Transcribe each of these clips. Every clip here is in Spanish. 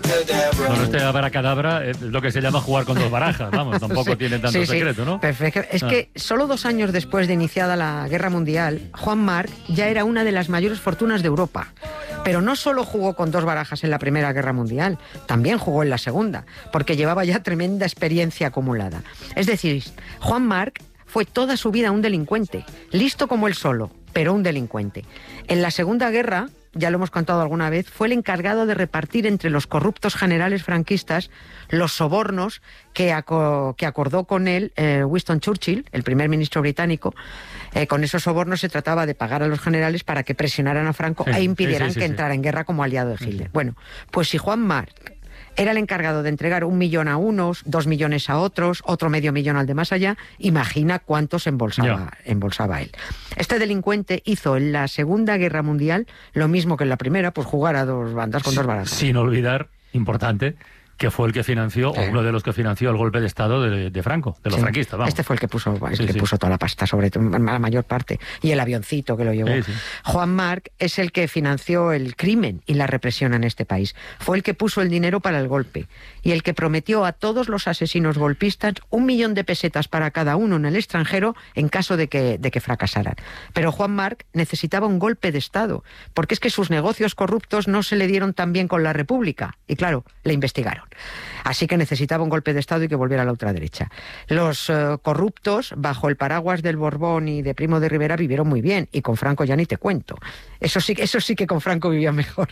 Bueno, este abracadabra es lo que se llama jugar con dos barajas, vamos, tampoco Sí, tiene tanto sí, secreto, ¿no? Perfecto. Es que solo 2 años después de iniciada la Guerra Mundial, Juan March ya era una de las mayores fortunas de Europa. Pero no solo jugó con 2 barajas en la Primera Guerra Mundial, también jugó en la Segunda, porque llevaba ya tremenda experiencia acumulada. Es decir, Juan March fue toda su vida un delincuente, listo como él solo, pero un delincuente. En la Segunda Guerra, ya lo hemos contado alguna vez, fue el encargado de repartir entre los corruptos generales franquistas los sobornos que acordó con él Winston Churchill, el primer ministro británico. Con esos sobornos se trataba de pagar a los generales para que presionaran a Franco e impidieran que entrara en guerra como aliado de Hitler. Bueno, pues si Juan March era el encargado de entregar 1 millón a unos, 2 millones a otros, otro medio millón al de más allá, imagina cuántos embolsaba él. Este delincuente hizo en la Segunda Guerra Mundial lo mismo que en la Primera, pues jugar a 2 bandas con 2 barajas. Sin olvidar, importante, que fue el que financió, o uno de los que financió el golpe de Estado de Franco, de los franquistas, vamos. Este fue el que puso toda la pasta, sobre todo, la mayor parte, y el avioncito que lo llevó. Juan March es el que financió el crimen y la represión en este país. Fue el que puso el dinero para el golpe y el que prometió a todos los asesinos golpistas 1 millón de pesetas para cada uno en el extranjero en caso de que fracasaran. Pero Juan March necesitaba un golpe de Estado, porque es que sus negocios corruptos no se le dieron tan bien con la República, y claro, le investigaron. Así que necesitaba un golpe de Estado y que volviera a la ultraderecha. Los corruptos, bajo el paraguas del Borbón y de Primo de Rivera, vivieron muy bien, y con Franco ya ni te cuento. Eso sí que con Franco vivía mejor.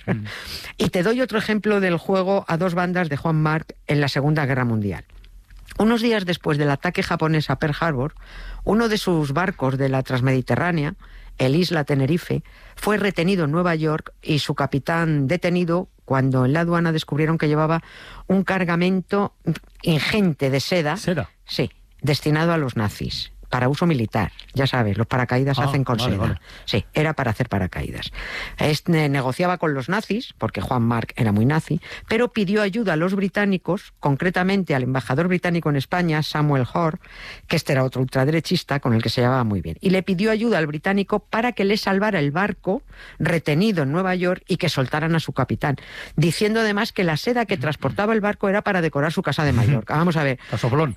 Y te doy otro ejemplo del juego a 2 bandas de Juan March en la Segunda Guerra Mundial. Unos días después del ataque japonés a Pearl Harbor, uno de sus barcos de la Transmediterránea, el Isla Tenerife, fue retenido en Nueva York y su capitán detenido cuando en la aduana descubrieron que llevaba un cargamento ingente de seda. ¿Seda? Sí, destinado a los nazis, para uso militar. Ya sabes, los paracaídas se hacen con seda. Vale. Sí, era para hacer paracaídas. Negociaba con los nazis, porque Juan March era muy nazi, pero pidió ayuda a los británicos, concretamente al embajador británico en España, Samuel Hoare, que este era otro ultraderechista con el que se llevaba muy bien. Y le pidió ayuda al británico para que le salvara el barco retenido en Nueva York y que soltaran a su capitán, diciendo además que la seda que transportaba el barco era para decorar su casa de Mallorca. Vamos a ver. A soplón.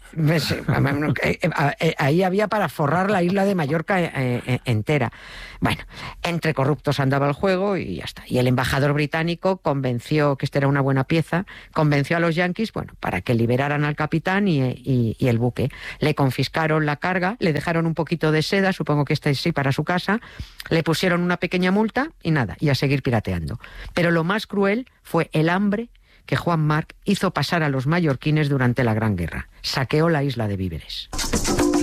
Ahí había para forrar la isla de Mallorca entera. Bueno, entre corruptos andaba el juego y ya está. Y el embajador británico convenció que esta era una buena pieza, convenció a los yanquis, bueno, para que liberaran al capitán y el buque. Le confiscaron la carga, le dejaron un poquito de seda, supongo que sí para su casa, le pusieron una pequeña multa y nada, y a seguir pirateando. Pero lo más cruel fue el hambre que Juan March hizo pasar a los mallorquines durante la Gran Guerra. Saqueó la isla de víveres.